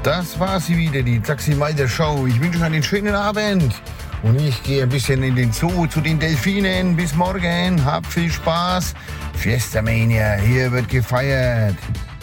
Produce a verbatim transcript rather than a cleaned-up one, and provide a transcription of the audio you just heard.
Das war sie wieder, die Taxi Meide Show. Ich wünsche euch einen schönen Abend. Und ich gehe ein bisschen in den Zoo zu den Delfinen. Bis morgen. Habt viel Spaß. Fiesta Mania, hier wird gefeiert.